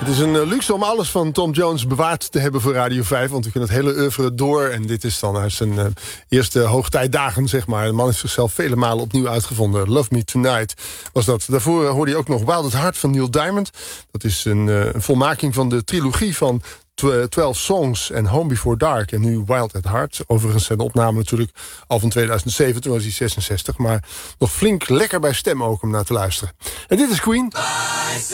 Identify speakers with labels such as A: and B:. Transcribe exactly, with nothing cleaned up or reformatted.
A: Het is een luxe om alles van Tom Jones bewaard te hebben voor Radio vijf. Want we kunnen het hele oeuvre door. En dit is dan uit zijn uh, eerste hoogtijdagen, zeg maar. De man heeft zichzelf vele malen opnieuw uitgevonden. Love Me Tonight was dat. Daarvoor uh, hoorde je ook nog Wild at Heart van Neil Diamond. Dat is een, uh, een volmaking van de trilogie van twaalf Songs en Home Before Dark. En nu Wild at Heart. Overigens zijn de opname natuurlijk al van tweeduizend zeven. Toen was hij zesenzestig. Maar nog flink lekker bij stem ook om naar te luisteren. En dit is Queen.